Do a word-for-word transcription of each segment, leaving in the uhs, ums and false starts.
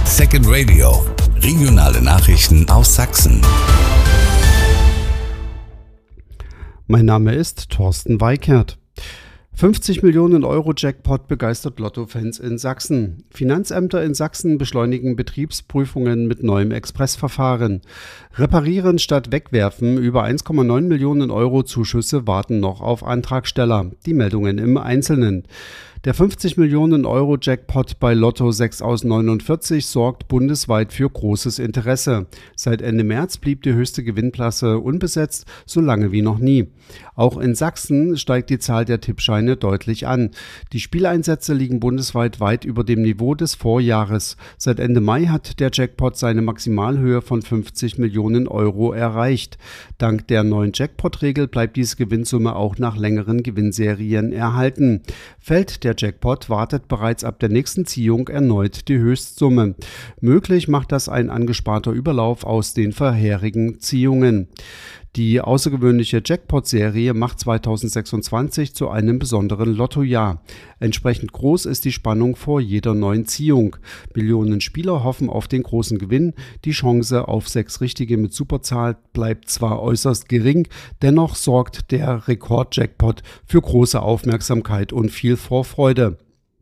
Second Radio. Regionale Nachrichten aus Sachsen. Mein Name ist Thorsten Weikert. fünfzig Millionen Euro Jackpot begeistert Lotto-Fans in Sachsen. Finanzämter in Sachsen beschleunigen Betriebsprüfungen mit neuem Expressverfahren. Reparieren statt wegwerfen, über eins Komma neun Millionen Euro Zuschüsse warten noch auf Antragsteller. Die Meldungen im Einzelnen. Der fünfzig Millionen Euro Jackpot bei Lotto sechs aus neunundvierzig sorgt bundesweit für großes Interesse. Seit Ende März blieb die höchste Gewinnklasse unbesetzt, so lange wie noch nie. Auch in Sachsen steigt die Zahl der Tippscheine deutlich an. Die Spieleinsätze liegen bundesweit weit über dem Niveau des Vorjahres. Seit Ende Mai hat der Jackpot seine Maximalhöhe von fünfzig Millionen Euro erreicht. Dank der neuen Jackpot-Regel bleibt diese Gewinnsumme auch nach längeren Gewinnserien erhalten. Fällt der Der Jackpot wartet bereits ab der nächsten Ziehung erneut die Höchstsumme. Möglich macht das ein angesparter Überlauf aus den vorherigen Ziehungen. Die außergewöhnliche Jackpot-Serie macht zweitausendsechsundzwanzig zu einem besonderen Lottojahr. Entsprechend groß ist die Spannung vor jeder neuen Ziehung. Millionen Spieler hoffen auf den großen Gewinn. Die Chance auf sechs Richtige mit Superzahl bleibt zwar äußerst gering, dennoch sorgt der Rekord-Jackpot für große Aufmerksamkeit und viel Vorfreude.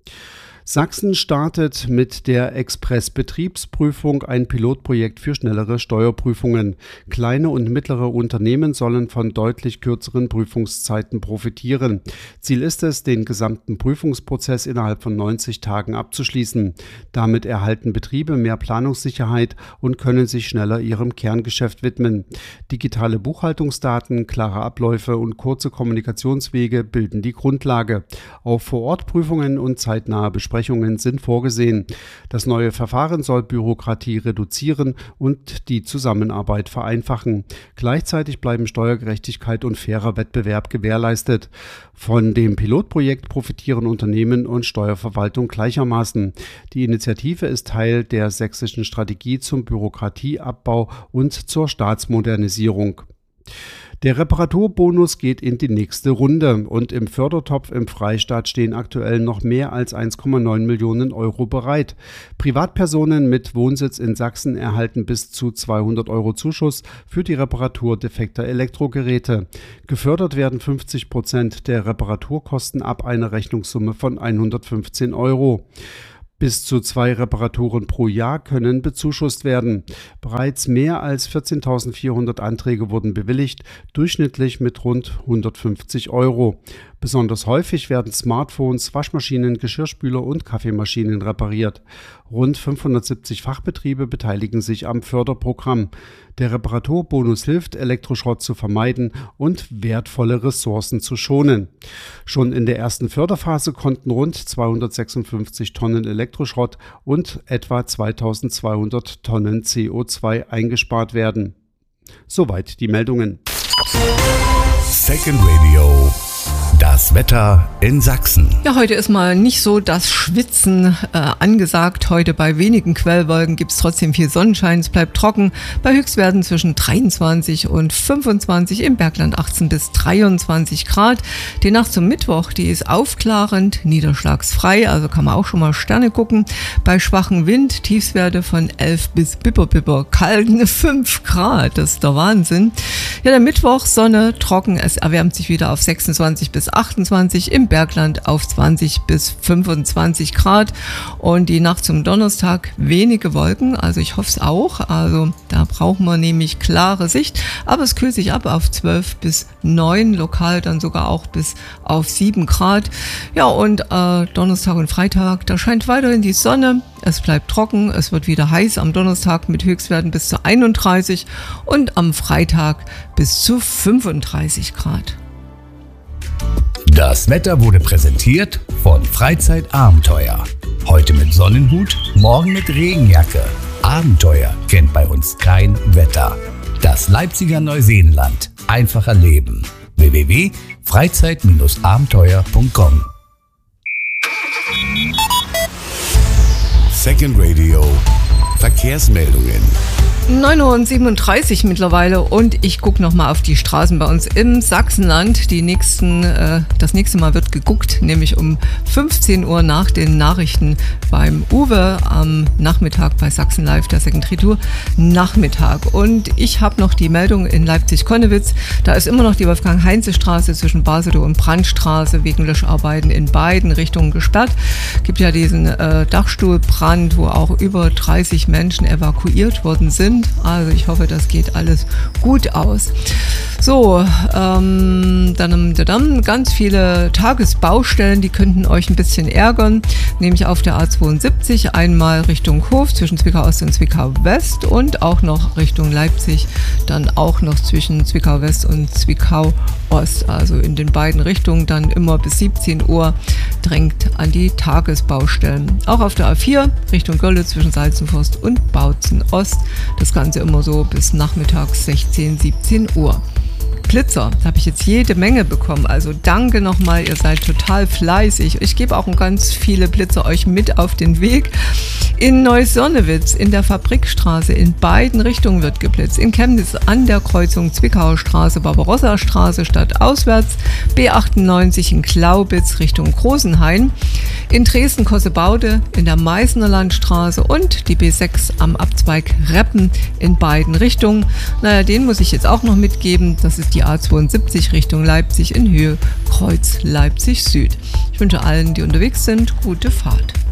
Sachsen startet mit der Express-Betriebsprüfung ein Pilotprojekt für schnellere Steuerprüfungen. Kleine und mittlere Unternehmen sollen von deutlich kürzeren Prüfungszeiten profitieren. Ziel ist es, den gesamten Prüfungsprozess innerhalb von neunzig Tagen abzuschließen. Damit erhalten Betriebe mehr Planungssicherheit und können sich schneller ihrem Kerngeschäft widmen. Digitale Buchhaltungsdaten, klare Abläufe und kurze Kommunikationswege bilden die Grundlage. Auch Vor-Ort-Prüfungen und zeitnahe Besprechungen sind vorgesehen. Das neue Verfahren soll Bürokratie reduzieren und die Zusammenarbeit vereinfachen. Gleichzeitig bleiben Steuergerechtigkeit und fairer Wettbewerb gewährleistet. Von dem Pilotprojekt profitieren Unternehmen und Steuerverwaltung gleichermaßen. Die Initiative ist Teil der sächsischen Strategie zum Bürokratieabbau und zur Staatsmodernisierung. Der Reparaturbonus geht in die nächste Runde und im Fördertopf im Freistaat stehen aktuell noch mehr als eins Komma neun Millionen Euro bereit. Privatpersonen mit Wohnsitz in Sachsen erhalten bis zu zweihundert Euro Zuschuss für die Reparatur defekter Elektrogeräte. Gefördert werden fünfzig Prozent der Reparaturkosten ab einer Rechnungssumme von hundertfünfzehn Euro. Bis zu zwei Reparaturen pro Jahr können bezuschusst werden. Bereits mehr als vierzehntausendvierhundert Anträge wurden bewilligt, durchschnittlich mit rund hundertfünfzig Euro. Besonders häufig werden Smartphones, Waschmaschinen, Geschirrspüler und Kaffeemaschinen repariert. Rund fünfhundertsiebzig Fachbetriebe beteiligen sich am Förderprogramm. Der Reparaturbonus hilft, Elektroschrott zu vermeiden und wertvolle Ressourcen zu schonen. Schon in der ersten Förderphase konnten rund zweihundertsechsundfünfzig Tonnen Elektroschrott und etwa zweitausendzweihundert Tonnen C O zwei eingespart werden. Soweit die Meldungen. Second Radio. Das Wetter in Sachsen. Ja, heute ist mal nicht so das Schwitzen äh, angesagt. Heute bei wenigen Quellwolken gibt es trotzdem viel Sonnenschein. Es bleibt trocken bei Höchstwerten zwischen dreiundzwanzig und fünfundzwanzig, im Bergland achtzehn bis dreiundzwanzig Grad. Die Nacht zum Mittwoch, die ist aufklarend, niederschlagsfrei, also kann man auch schon mal Sterne gucken. Bei schwachem Wind Tiefstwerte von elf bis bipper bipper kalten fünf Grad. Das ist der Wahnsinn. Ja, der Mittwoch, Sonne, trocken, es erwärmt sich wieder auf sechsundzwanzig bis achtundzwanzig, im Bergland auf zwanzig bis fünfundzwanzig Grad und die Nacht zum Donnerstag wenige Wolken, also ich hoffe es auch, also da brauchen wir nämlich klare Sicht, aber es kühlt sich ab auf zwölf bis neun, lokal dann sogar auch bis auf sieben Grad. Ja, und äh, Donnerstag und Freitag, da scheint weiterhin die Sonne, es bleibt trocken, es wird wieder heiß am Donnerstag mit Höchstwerten bis zu einunddreißig und am Freitag bis zu fünfunddreißig Grad. Das Wetter wurde präsentiert von Freizeitabenteuer. Heute mit Sonnenhut, morgen mit Regenjacke. Abenteuer kennt bei uns kein Wetter. Das Leipziger Neuseenland. Einfach erleben. w w w punkt freizeit abenteuer punkt com Second Radio. Verkehrsmeldungen. neun Uhr siebenunddreißig mittlerweile und ich gucke nochmal auf die Straßen bei uns im Sachsenland. Die nächsten, äh, das nächste Mal wird geguckt, nämlich um fünfzehn Uhr nach den Nachrichten beim Uwe am Nachmittag bei Sachsen Live, der Second Retour Nachmittag. Und ich habe noch die Meldung in Leipzig-Konnewitz. Da ist immer noch die Wolfgang-Heinze-Straße zwischen Basedow und Brandstraße wegen Löscharbeiten in beiden Richtungen gesperrt. Gibt ja diesen äh, Dachstuhlbrand, wo auch über dreißig Menschen evakuiert worden sind. Also ich hoffe, das geht alles gut aus. So, ähm, dann, dann ganz viele Tagesbaustellen, die könnten euch ein bisschen ärgern, nämlich auf der A zweiundsiebzig, einmal Richtung Hof zwischen Zwickau Ost und Zwickau West und auch noch Richtung Leipzig, dann auch noch zwischen Zwickau West und Zwickau Ost, also in den beiden Richtungen dann immer bis siebzehn Uhr drängt an die Tagesbaustellen. Auch auf der A vier Richtung Gölle zwischen Salzenforst und Bautzen Ost, das Ganze immer so bis nachmittags sechzehn, siebzehn Uhr. Blitzer, da habe ich jetzt jede Menge bekommen, also danke nochmal, ihr seid total fleißig. Ich gebe auch ganz viele Blitzer euch mit auf den Weg. In Neuss-Sonnewitz, in der Fabrikstraße, in beiden Richtungen wird geblitzt. In Chemnitz an der Kreuzung Zwickauer Straße, Barbarossa-Straße stadtauswärts, B achtundneunzig in Glaubitz Richtung Großenhain, in Dresden-Kossebaude in der Meißner Landstraße und die B sechs am Abzweig Reppen in beiden Richtungen. Naja, den muss ich jetzt auch noch mitgeben, das ist die A zweiundsiebzig Richtung Leipzig in Höhe Kreuz Leipzig Süd. Ich wünsche allen, die unterwegs sind, gute Fahrt.